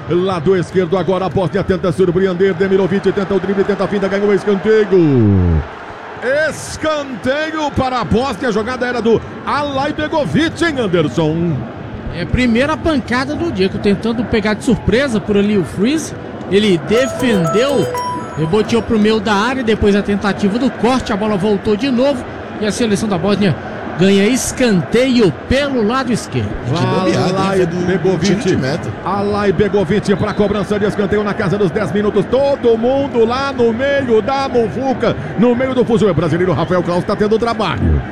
Lado esquerdo agora, a Bósnia tenta surpreender, Demirovic tenta o drible, tenta a finta, ganhou o escanteio. Escanteio para a Bósnia, a jogada era do Alaibegovic, hein, Anderson? É a primeira pancada do Diego, tentando pegar de surpresa por ali o Freeze. Ele defendeu, reboteou pro meio da área, depois a tentativa do corte, a bola voltou de novo e a seleção da Bósnia ganha escanteio pelo lado esquerdo. Alaibegovic para cobrança de escanteio na casa dos 10 minutos. Todo mundo lá no meio da muvuca, no meio do fuzil. O brasileiro Rafael Claus está tendo trabalho.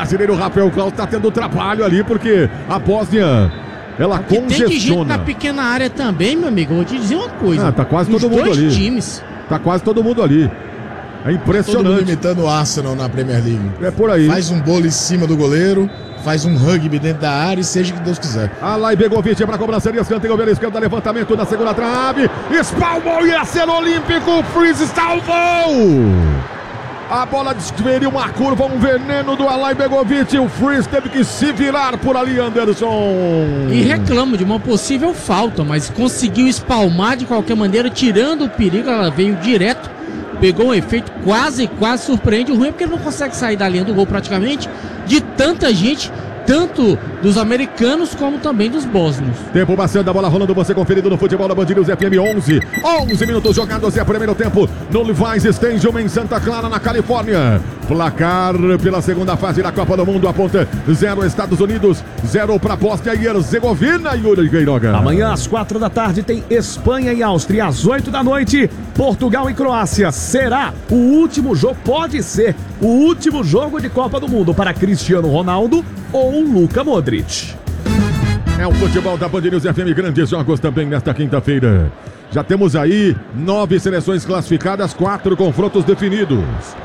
Ali porque a Bósnia, ela congestiona. Tem gente na pequena área também, meu amigo. Vou te dizer uma coisa. Tá quase todo mundo ali. Times. Tá quase todo mundo ali. É impressionante. Todo mundo imitando o Arsenal na Premier League. É por aí. Faz um bolo em cima do goleiro, faz um rugby dentro da área e seja o que Deus quiser. Alaibegovic para cobrança de escanteio pela esquerda, levantamento na segunda trave, espalmou e é selo olímpico, o Freeze salvou! A bola desferiu uma curva, um veneno do Alaibegovic, o Freeze teve que se virar por ali, Anderson. E reclama de uma possível falta, mas conseguiu espalmar de qualquer maneira, tirando o perigo, ela veio direto. Pegou um efeito quase surpreende. O ruim é porque ele não consegue sair da linha do gol praticamente, de tanta gente, tanto dos americanos como também dos bósnios. Tempo bastante, a bola rolando, você conferido no futebol da Band News FM. 11 minutos jogados, é primeiro tempo no Levi's Stadium em Santa Clara, na Califórnia. Placar pela segunda fase da Copa do Mundo, aponta 0 Estados Unidos, 0 para Bósnia e Herzegovina. Yuri Queiroga. Amanhã às 4 da tarde tem Espanha e Áustria, às 8 da noite Portugal e Croácia. Será o último jogo, pode ser o último jogo de Copa do Mundo para Cristiano Ronaldo ou Luka Modric. É o futebol da Band News FM, grandes jogos também nesta quinta-feira. Já temos aí 9 seleções classificadas, 4 confrontos definidos.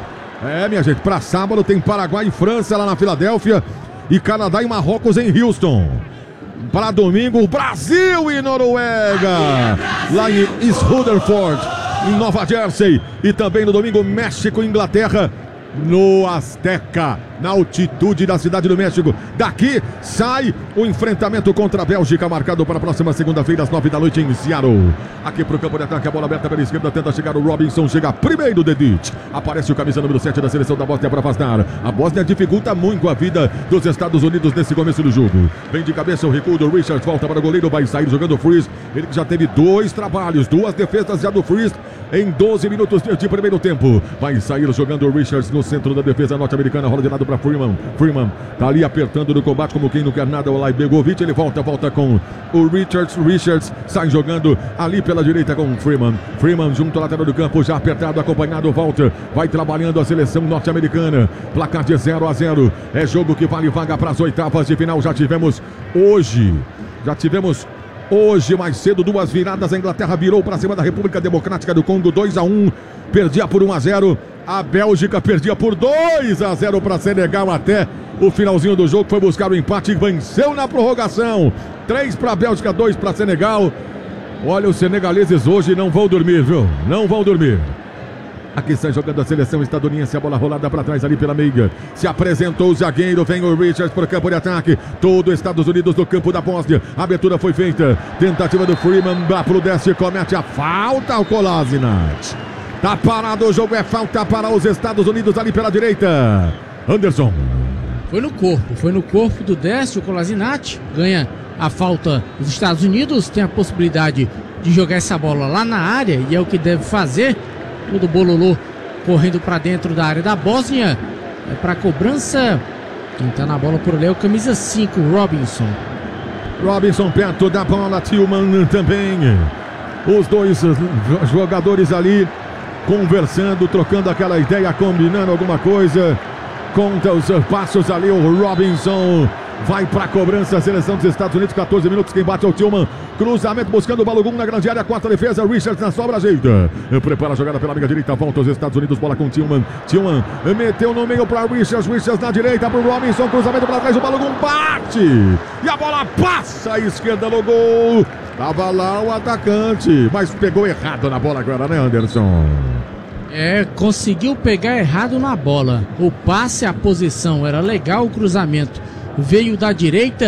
Minha gente, para sábado tem Paraguai e França lá na Filadélfia e Canadá e Marrocos em Houston. Para domingo, Brasil e Noruega, lá em East Rutherford, em Nova Jersey. E também no domingo, México e Inglaterra, no Azteca, na altitude da cidade do México. Daqui sai o enfrentamento contra a Bélgica, marcado para a próxima segunda-feira às 9 da noite em Seattle. Aqui pro campo de ataque, a bola aberta pela esquerda, tenta chegar o Robinson, chega primeiro Dedic. Aparece o camisa número 7 da seleção da Bósnia para afastar. A Bósnia dificulta muito a vida dos Estados Unidos nesse começo do jogo. Vem de cabeça o recuo do Richards, volta para o goleiro, vai sair jogando o Freeze. Ele que já teve 2 trabalhos, 2 defesas já do Freeze em 12 minutos de primeiro tempo. Vai sair jogando o Richards no centro da defesa norte-americana, rola de lado para Freeman. Freeman tá ali apertando no combate como quem não quer nada. O Alaibegovic, ele volta com o Richards. Richards sai jogando ali pela direita com o Freeman. Freeman junto ao lateral do campo, já apertado, acompanhado, volta. Vai trabalhando a seleção norte-americana. Placar de 0-0. É jogo que vale vaga para as oitavas de final. Já tivemos hoje mais cedo 2 viradas. A Inglaterra virou para cima da República Democrática do Congo, 2-1. Perdia por 1-0. A Bélgica perdia por 2-0 para Senegal até o finalzinho do jogo. Foi buscar o empate e venceu na prorrogação. 3 para a Bélgica, 2 para Senegal. Olha, os senegaleses hoje não vão dormir, viu? Não vão dormir. Aqui está jogando a seleção estadunidense, a bola rolada para trás ali pela meiga. Se apresentou o zagueiro, vem o Richards para o campo de ataque. Todo Estados Unidos no campo da Bósnia. A abertura foi feita. Tentativa do Freeman, dá para o Deste, comete a falta, o Kolasinac. Tá parado o jogo, é falta para os Estados Unidos ali pela direita. Anderson. Foi no corpo do Deste, o Kolasinac ganha a falta. Os Estados Unidos têm a possibilidade de jogar essa bola lá na área e é o que deve fazer. Todo bololô correndo para dentro da área da Bósnia. É para cobrança. Quem tá na bola por ali é o camisa 5, Robinson. Robinson perto da bola, Tillman também. Os dois jogadores ali conversando, trocando aquela ideia, combinando alguma coisa. Conta os passos ali, o Robinson vai para a cobrança, a seleção dos Estados Unidos, 14 minutos, quem bate é o Tillman. Cruzamento buscando o Balogun na grande área, 4ª defesa, Richards na sobra, ajeita. Prepara a jogada pela amiga direita, volta os Estados Unidos, bola com Tillman. Tillman meteu no meio para Richards, Richards na direita para o Robinson, cruzamento para trás, o Balogun bate. E a bola passa à esquerda no gol. Tava lá o atacante, mas pegou errado na bola agora, né, Anderson? Conseguiu pegar errado na bola. O passe, a posição era legal, o cruzamento veio da direita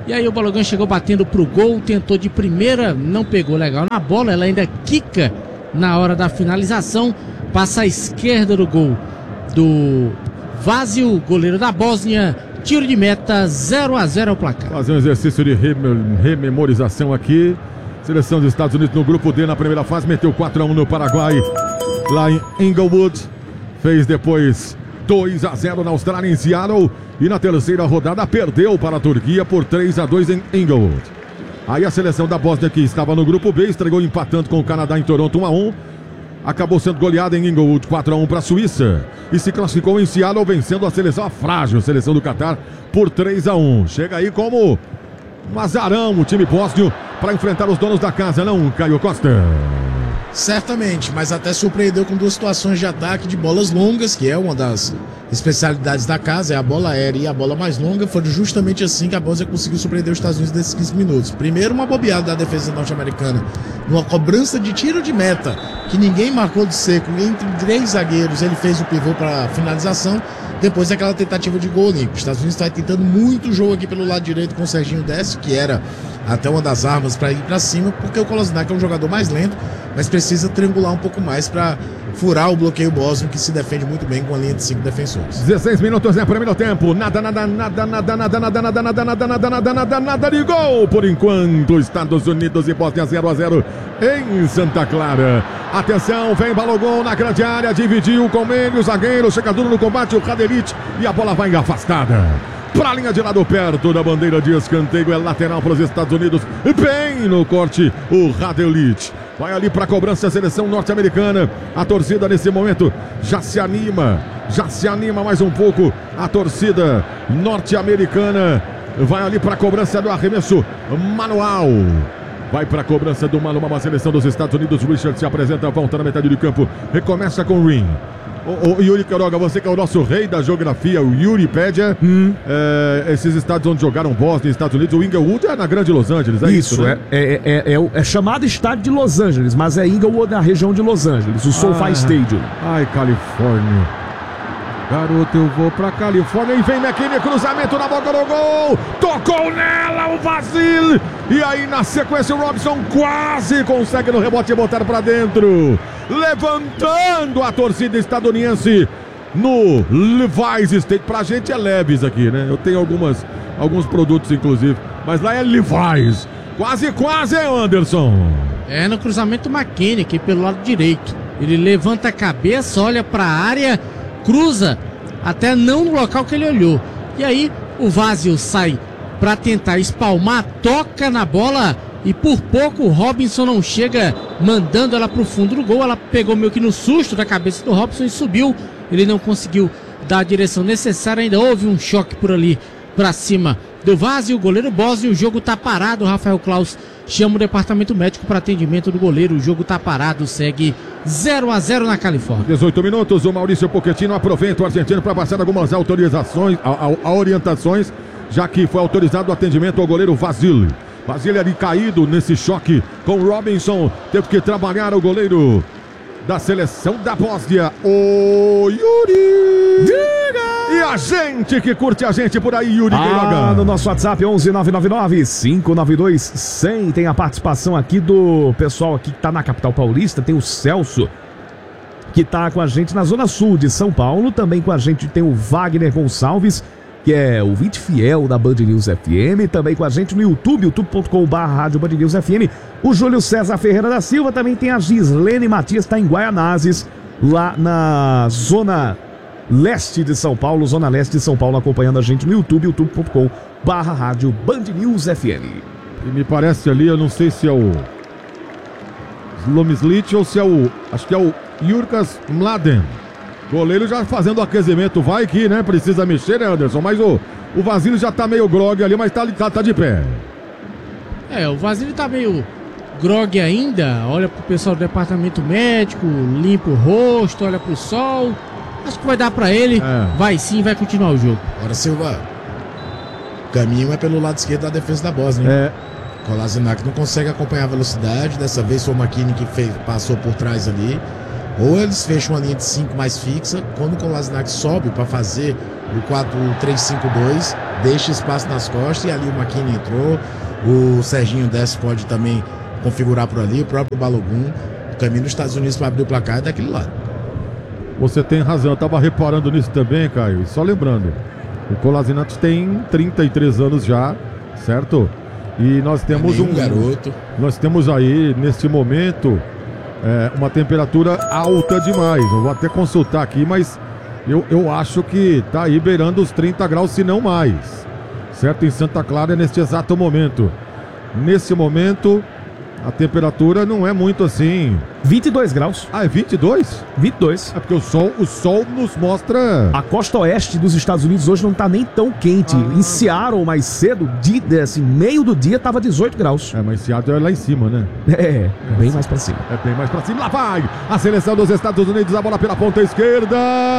E aí o Balogun chegou batendo pro gol, tentou de primeira, não pegou legal na bola, ela ainda quica na hora da finalização, passa à esquerda do gol do Vasil, goleiro da Bósnia. Tiro de meta, 0-0 o placar. Fazer um exercício de rememorização aqui. Seleção dos Estados Unidos no grupo D na primeira fase, meteu 4-1 no Paraguai, lá em Inglewood. Fez depois 2-0 na Austrália, em Seattle. E na terceira rodada perdeu para a Turquia por 3-2 em Inglewood. Aí a seleção da Bósnia, que estava no grupo B, estregou empatando com o Canadá em Toronto 1-1. Acabou sendo goleada em Inglewood 4-1 para a Suíça. E se classificou em Seattle, vencendo a seleção, a frágil seleção do Catar, por 3-1. Chega aí como um azarão o time bósnio para enfrentar os donos da casa, não, Caio Costa? Certamente, mas até surpreendeu com duas situações de ataque de bolas longas, que é uma das especialidades da casa, é a bola aérea e a bola mais longa. Foi justamente assim que a Bósnia conseguiu surpreender os Estados Unidos nesses 15 minutos. Primeiro, uma bobeada da defesa norte-americana, numa cobrança de tiro de meta, que ninguém marcou de seco, entre 3 zagueiros, ele fez o pivô para finalização. Depois daquela tentativa de gol olímpico. Os Estados Unidos está tentando muito jogo aqui pelo lado direito com o Serginho Deste, que era até uma das armas para ir para cima, porque o Kolasinac é um jogador mais lento, mas precisa triangular um pouco mais para furar o bloqueio bósnio, que se defende muito bem com a linha de 5 defensores. 16 minutos, né, primeiro tempo. Nada de gol. Por enquanto, Estados Unidos e Bósnia 0-0 em Santa Clara. Atenção, vem Balogun na grande área, dividiu com ele, o zagueiro, chega duro no combate, o Radelic, e a bola vai afastada. Para a linha de lado, perto da bandeira de escanteio, é lateral para os Estados Unidos, bem no corte, o Radelic. Vai ali para a cobrança da seleção norte-americana. A torcida nesse momento já se anima mais um pouco. A torcida norte-americana vai ali para a cobrança do arremesso manual. Vai para a cobrança do manual, a seleção dos Estados Unidos. Richard se apresenta, volta na metade do campo. Recomeça com o Ring. O Yuri Queiroga, você que é o nosso rei da geografia, o Yuri Pédia, esses estados onde jogaram Bósnia e Estados Unidos, o Inglewood é na grande Los Angeles, é isso, né? É chamado estádio de Los Angeles, mas é Inglewood na região de Los Angeles, o SoFi Stadium. Ai, Califórnia. Garoto, eu vou pra Califórnia e vem McKinney, cruzamento na boca do gol, tocou nela o Vasil, e aí na sequência o Robson quase consegue no rebote botar pra dentro, levantando a torcida estadunidense no Levi's Stadium. Pra gente é Levi's aqui, né? Eu tenho alguns produtos inclusive, mas lá é Levi's. Quase, Anderson. É no cruzamento McKinney, aqui pelo lado direito. Ele levanta a cabeça, olha pra área, cruza, até não no local que ele olhou. E aí o Vasil sai para tentar espalmar, toca na bola e por pouco o Robinson não chega, mandando ela pro fundo do gol. Ela pegou meio que no susto da cabeça do Robinson e subiu. Ele não conseguiu dar a direção necessária, ainda houve um choque por ali para cima do Vasil, o goleiro bósnio. O jogo tá parado, o Rafael Klaus chama o departamento médico para atendimento do goleiro. O jogo tá parado, segue 0-0 na Califórnia. 18 minutos, o Maurício Pochettino aproveita o argentino para passar algumas autorizações, orientações, já que foi autorizado o atendimento ao goleiro Vasil. Vasil ali caído nesse choque com o Robinson, teve que trabalhar o goleiro da seleção da Bósnia, o Yuri. Diga! E a gente que curte a gente por aí, Yuri Queiroga. No nosso WhatsApp 11999-592-100. Tem a participação aqui do pessoal aqui que tá na capital paulista. Tem o Celso, que tá com a gente na zona sul de São Paulo. Também com a gente tem o Wagner Gonçalves, que é o ouvinte fiel da Band News FM. Também com a gente no YouTube, youtube.com/rádio Band News FM. O Júlio César Ferreira da Silva. Também tem a Gislene Matias, está em Guaianazes, lá na zona leste de São Paulo, zona leste de São Paulo, acompanhando a gente no YouTube, youtube.com/rádio Band News FM. E me parece ali, eu não sei se é o Slomslit ou se é o, acho que é o Jurkas Mladen. Goleiro já fazendo o aquecimento, vai que, né, precisa mexer, né, Anderson? Mas o Vasil já tá meio grog ali, mas tá de pé. O Vasil tá meio grog ainda, olha pro pessoal do departamento médico, limpa o rosto, olha pro sol. Acho que vai dar pra ele, vai sim, vai continuar o jogo. Ora, Silva, o caminho é pelo lado esquerdo da defesa da Bósnia. Kolasinac não consegue acompanhar a velocidade, dessa vez foi o McKinney que passou por trás ali. Ou eles fecham uma linha de 5 mais fixa, quando o Kolasinac sobe para fazer o 4-3-5-2, deixa espaço nas costas e ali o McKinney entrou, o Serginho Dess pode também configurar por ali, o próprio Balogun, o caminho dos Estados Unidos para abrir o placar é daquele lado. Você tem razão, eu tava reparando nisso também, Caio, e só lembrando, o Kolasinac tem 33 anos já, certo? E nós temos um garoto. Nós temos aí, neste momento, uma temperatura alta demais. Eu vou até consultar aqui, mas eu acho que tá aí beirando os 30 graus, se não mais. Certo? Em Santa Clara, neste exato momento. Nesse momento, a temperatura não é muito assim. 22 graus. Ah, é 22? 22. É porque o sol nos mostra... A costa oeste dos Estados Unidos hoje não tá nem tão quente. Em Seattle, mais cedo, assim, meio do dia, tava 18 graus. Mas Seattle é lá em cima, né? Bem mais pra cima. É bem mais pra cima. Lá vai a seleção dos Estados Unidos, a bola pela ponta esquerda.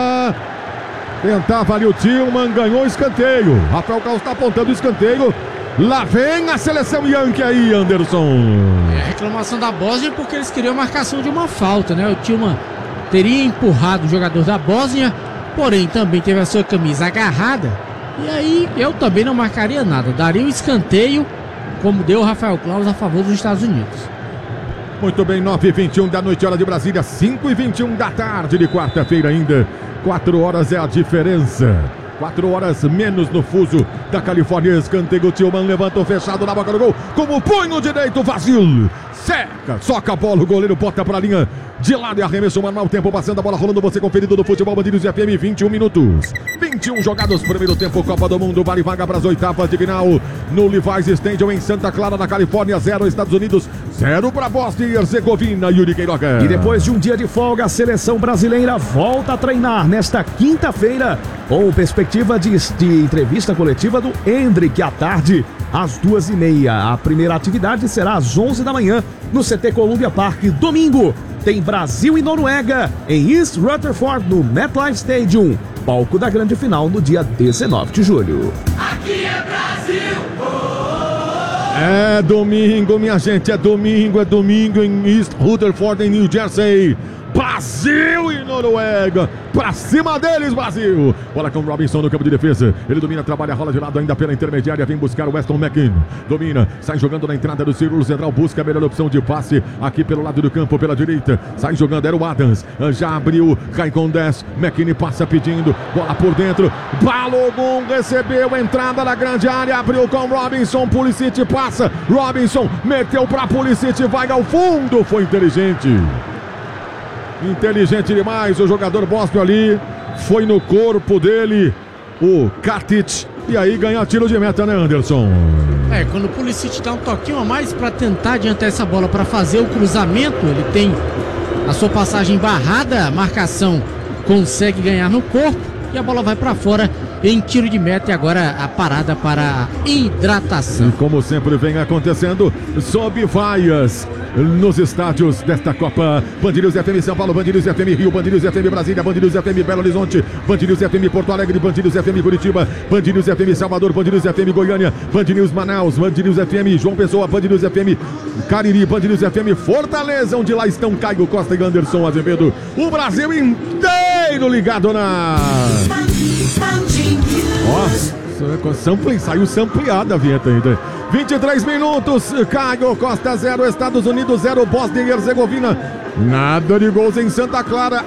Tentava ali o Tillman, ganhou o escanteio. Rafael Claus está apontando o escanteio. Lá vem a seleção Yankee aí, Anderson. A reclamação da Bósnia porque eles queriam a marcação de uma falta, né? O Tillman teria empurrado o jogador da Bósnia, porém também teve a sua camisa agarrada. E aí eu também não marcaria nada, daria o escanteio, como deu o Rafael Claus a favor dos Estados Unidos. Muito bem, 9h21 da noite, hora de Brasília, 5h21 da tarde de quarta-feira ainda. 4 horas é a diferença. 4 horas menos no fuso da Califórnia. Escanteio, Tillman levantou fechado na boca do gol. Com o punho direito vazio. Seca, soca a bola, o goleiro bota pra linha de lado e arremesso manual. Tempo passando, a bola rolando, você conferido do futebol Bandidos FM, 21 minutos. 21 jogados, primeiro tempo, Copa do Mundo, vale vaga para as oitavas de final. No Levi's Stadium em Santa Clara, na Califórnia, 0 Estados Unidos, 0 para Bósnia e Herzegovina, Yuri Queiroga. E depois de um dia de folga, a seleção brasileira volta a treinar nesta quinta-feira, com perspectiva de entrevista coletiva do Endrick à tarde, às 2h30. A primeira atividade será às 11 da manhã, no CT Columbia Park. Domingo tem Brasil e Noruega em East Rutherford, no MetLife Stadium, palco da grande final no dia 19 de julho. Aqui é Brasil! É domingo, minha gente, é domingo em East Rutherford, em New Jersey. Brasil e Noruega, pra cima deles, Brasil. Bola com o Robinson no campo de defesa. Ele domina, trabalha, rola de lado ainda pela intermediária. Vem buscar o Weston McKinney. Domina, sai jogando na entrada do círculo central. Busca a melhor opção de passe aqui pelo lado do campo, pela direita. Sai jogando, era o Adams. Já abriu, cai com 10. McKinney passa pedindo, bola por dentro. Balogun recebeu, entrada na grande área. Abriu com Robinson, Pulisic passa. Robinson meteu pra Pulisic, vai ao fundo. Foi inteligente. Inteligente demais, o jogador bósnio ali, foi no corpo dele, o Katic, e aí ganha tiro de meta, né, Anderson? Quando o Pulisic dá um toquinho a mais para tentar adiantar essa bola para fazer o cruzamento, ele tem a sua passagem barrada, a marcação consegue ganhar no corpo e a bola vai para fora em tiro de meta. E agora a parada para a hidratação. E como sempre vem acontecendo, sob vaias nos estádios desta Copa. Band News FM São Paulo, Band News FM Rio, Band News FM Brasília, Band News FM Belo Horizonte, Band News FM Porto Alegre, Band News FM Curitiba, Band News FM Salvador, Band News FM Goiânia, Band News Manaus, Band News FM João Pessoa, Band News FM Cariri, Band News FM Fortaleza, onde lá estão Caio Costa e Anderson Azevedo. O Brasil inteiro ligado na... Nossa, saiu sampleada a vinheta ainda. 23 minutos, Caio Costa 0, Estados Unidos 0, Bósnia e Herzegovina. Nada de gols em Santa Clara.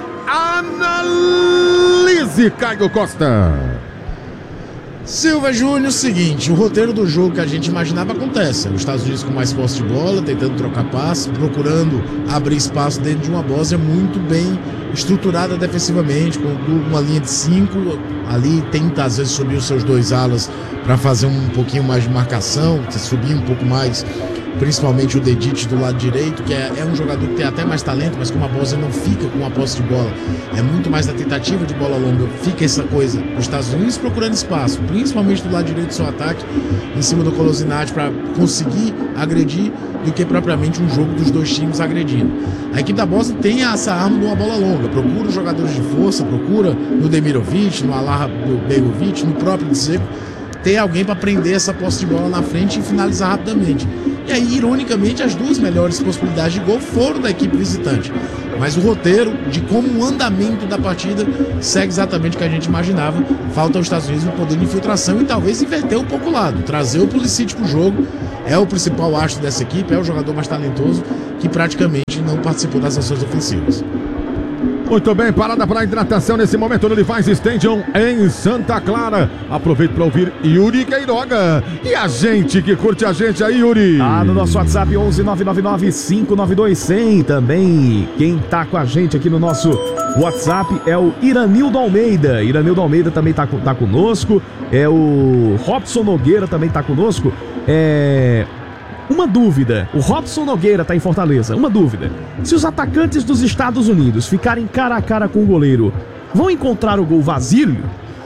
Analise, Caio Costa. Silva Júnior, seguinte, o roteiro do jogo que a gente imaginava acontece. Os Estados Unidos com mais posse de bola, tentando trocar passe, procurando abrir espaço dentro de uma Bósnia muito bem estruturada defensivamente, com uma linha de 5, ali tenta às vezes subir os seus 2 alas para fazer um pouquinho mais de marcação, subir um pouco mais, principalmente o Dedic do lado direito, que é um jogador que tem até mais talento, mas como a Bósnia não fica com a posse de bola, é muito mais na tentativa de bola longa, fica essa coisa, os Estados Unidos procurando espaço, principalmente do lado direito do seu ataque, em cima do Kolasinac, para conseguir agredir, do que propriamente um jogo dos dois times agredindo. A equipe da Bósnia tem essa arma de uma bola longa, procura os jogadores de força, procura no Demirovic, no Alar Begovic, no próprio Dzeko, ter alguém para prender essa posse de bola na frente e finalizar rapidamente. E aí, ironicamente, as duas melhores possibilidades de gol foram da equipe visitante. Mas o roteiro de como o andamento da partida segue exatamente o que a gente imaginava. Falta aos Estados Unidos um poder de infiltração e talvez inverter um pouco o lado. Trazer o Pulisic para o jogo. É o principal astro dessa equipe, é o jogador mais talentoso que praticamente não participou das ações ofensivas. Muito bem, parada para a hidratação nesse momento no Levi's Stadium em Santa Clara. Aproveito para ouvir Yuri Queiroga. E a gente que curte a gente aí, Yuri? No nosso WhatsApp 11-999-592-100 também. Quem tá com a gente aqui no nosso WhatsApp é o Iranildo Almeida. Iranildo Almeida também tá conosco. É o Robson Nogueira também tá conosco. Uma dúvida, o Robson Nogueira tá em Fortaleza, uma dúvida. Se os atacantes dos Estados Unidos ficarem cara a cara com o goleiro, vão encontrar o gol vazio?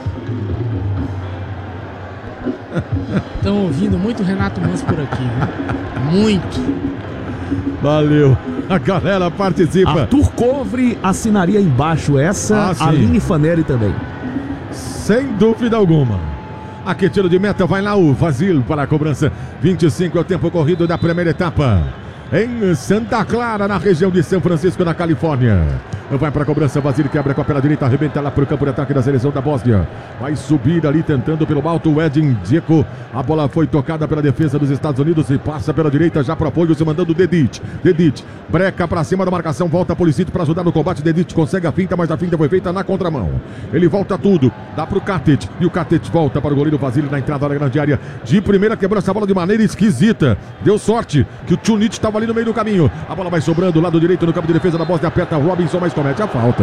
Estão ouvindo muito Renato Manso por aqui, viu? Muito. Valeu, a galera participa. Arthur Covre assinaria embaixo essa, Aline Fanelli também. Sem dúvida alguma. Aqui tiro de meta, vai lá o Vasil para a cobrança. 25 é o tempo corrido da primeira etapa. Em Santa Clara, na região de São Francisco, na Califórnia. Vai para a cobrança, Vasil quebra com a pela direita, arrebenta lá para o campo de ataque da seleção da Bósnia. Vai subir ali, tentando pelo alto o Edin Dzeko. A bola foi tocada pela defesa dos Estados Unidos e passa pela direita já para apoio, se mandando o Dedic. Dedic breca para cima da marcação, volta Pulisic para ajudar no combate. Dedic consegue a finta, mas a finta foi feita na contramão. Ele volta tudo, dá para o Katic. E o Katic volta para o goleiro Vasil na entrada da grande área. De primeira quebrou essa bola de maneira esquisita. Deu sorte que o Tchunic estava ali no meio do caminho. A bola vai sobrando, lado direito no campo de defesa da Bósnia. Aperta Robinson, mas comete a falta.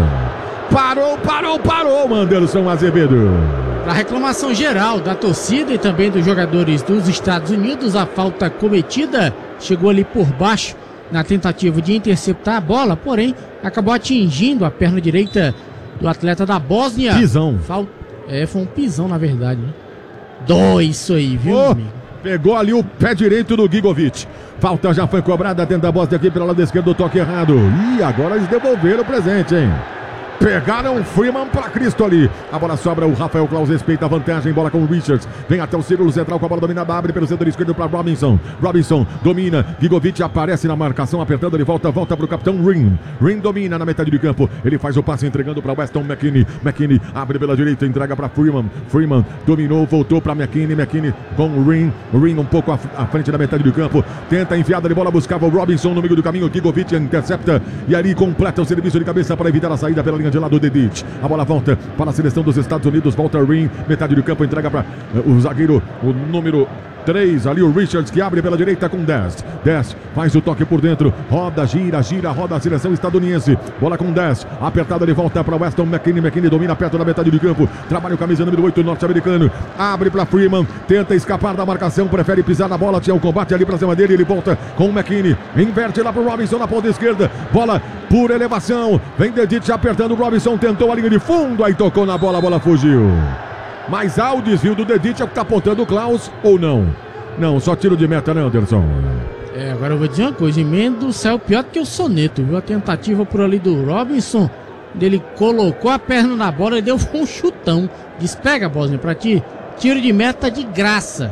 Parou, Anderson Azevedo. Para reclamação geral da torcida e também dos jogadores dos Estados Unidos, a falta cometida chegou ali por baixo na tentativa de interceptar a bola, porém acabou atingindo a perna direita do atleta da Bósnia. Pisão. Foi um pisão na verdade, né? Dói isso aí, viu, amigo? Pegou ali o pé direito do Gigovic. Falta já foi cobrada dentro da Bósnia aqui pelo lado esquerdo, toque errado. E agora eles devolveram o presente, hein? Pegaram o Freeman pra Cristo ali. A bola sobra, o Rafael Claus respeita a vantagem. Bola com o Richards. Vem até o círculo central com a bola dominada. Abre pelo centro esquerdo para Robinson. Robinson domina. Gigovic aparece na marcação, apertando. Ele volta pro capitão Rin. Rin domina na metade do campo. Ele faz o passe entregando para Weston McKennie. McKennie abre pela direita, entrega para Freeman. Freeman dominou, voltou para McKennie. McKennie com o Rin. Rin um pouco à frente da metade do campo. Tenta a enfiada de bola, buscava o Robinson no meio do caminho. Gigovic intercepta e ali completa o serviço de cabeça para evitar a saída pela linha de lado. Dedic. A bola volta para a seleção dos Estados Unidos. Volta Rin, metade do campo, entrega para o zagueiro, o número 3, ali o Richards, que abre pela direita com 10. 10 faz o toque por dentro, roda, gira, roda a seleção estadunidense. Bola com 10, apertada, ele volta para Weston McKennie. McKennie domina perto da metade do campo, trabalha o camisa número 8 norte-americano, abre para Freeman, tenta escapar da marcação, prefere pisar na bola, tinha o combate ali para cima dele, ele volta com o McKennie, inverte lá para o Robinson na ponta esquerda, bola por elevação, vem Dedic apertando, o Robinson tentou a linha de fundo, aí tocou na bola, a bola fugiu. Mas há o desvio do Dedic, é o que está apontando o Klaus ou não? Não, só tiro de meta, né, Anderson? Agora eu vou dizer uma coisa, Emendo saiu pior do que o soneto, viu? A tentativa por ali do Robinson, ele colocou a perna na bola e deu um chutão. Despega a Bósnia pra ti, tiro de meta de graça,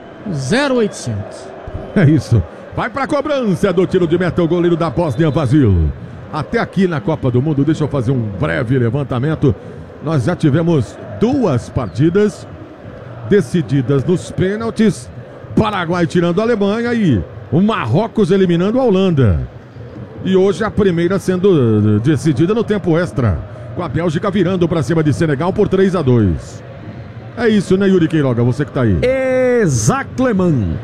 0,800. É isso, vai pra cobrança do tiro de meta o goleiro da Bósnia, Vasil. Até aqui na Copa do Mundo, deixa eu fazer um breve levantamento. Nós já tivemos 2 partidas decididas nos pênaltis. Paraguai tirando a Alemanha e o Marrocos eliminando a Holanda. E hoje a primeira sendo decidida no tempo extra, com a Bélgica virando para cima de Senegal por 3-2. É isso, né, Yuri Queiroga? Você que tá aí. Exatamente.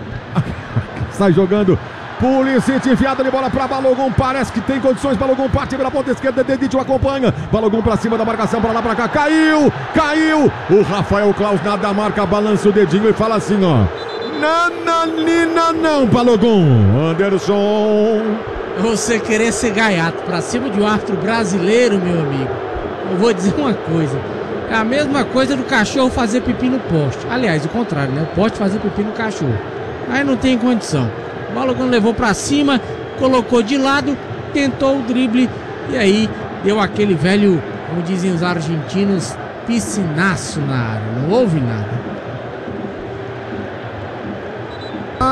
Sai jogando. Pulisic enfiada de bola para Balogun, parece que tem condições. Balogun parte pela ponta esquerda, Dedic o acompanha. Balogun para cima da marcação, para lá para cá, caiu. O Rafael Claus nada marca, balança o dedinho e fala assim, ó: nananina não, Balogun. Anderson, você querer ser gaiato pra cima de um árbitro brasileiro, meu amigo, eu vou dizer uma coisa, é a mesma coisa do cachorro fazer pipi no poste. Aliás, o contrário, né? O poste fazer pipi no cachorro. Aí não tem condição. O Balogun levou pra cima, colocou de lado, tentou o drible e aí deu aquele velho, como dizem os argentinos, piscinaço na área. Não houve nada.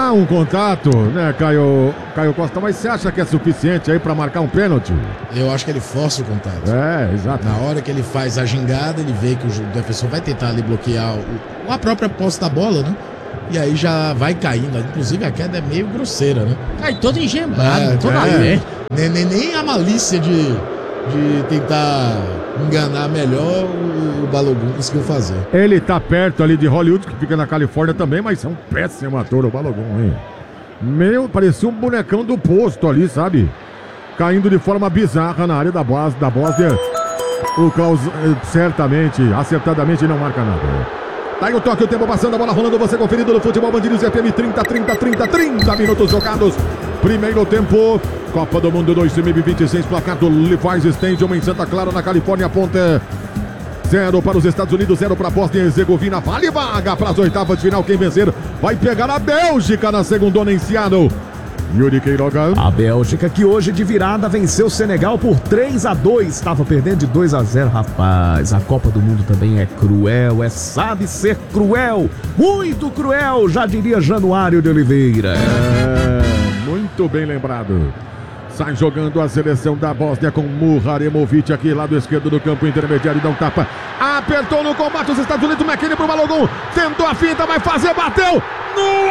Há um contato, né, Caio Costa, mas você acha que é suficiente aí pra marcar um pênalti? Eu acho que ele força o contato. É, exato. Na hora que ele faz a gingada, ele vê que o defensor vai tentar ali bloquear a própria posse da bola, né? E aí já vai caindo. Inclusive a queda é meio grosseira, né? Cai todo engembrado, toda vez. Nem a malícia de tentar enganar melhor o Balogun conseguiu fazer. Ele tá perto ali de Hollywood, que fica na Califórnia também, mas é um péssimo ator o Balogun, hein? Parecia um bonecão do posto ali, sabe? Caindo de forma bizarra na área da Bósnia. O Klaus certamente, acertadamente não marca nada. Tá aí o toque, o tempo passando, a bola rolando, você conferido no Futebol Band News FM, 30 minutos jogados. Primeiro tempo, Copa do Mundo 2026, placar do Levi's Stadium em Santa Clara, na Califórnia, ponta 0 para os Estados Unidos, 0 para a Bósnia e Herzegovina, vale vaga para as oitavas de final, quem vencer vai pegar a Bélgica na segundona em Seattle. Yuri Queiroga. A Bélgica, que hoje de virada venceu o Senegal por 3-2. Estava perdendo de 2-0, rapaz. A Copa do Mundo também é cruel, sabe ser cruel, muito cruel, já diria Januário de Oliveira. Muito bem lembrado. Sai jogando a seleção da Bósnia com Muharemovic aqui, lado esquerdo do campo intermediário, dá um tapa. Apertou no combate os Estados Unidos, McKinney pro Balogun. Tentou a finta, vai fazer, bateu. No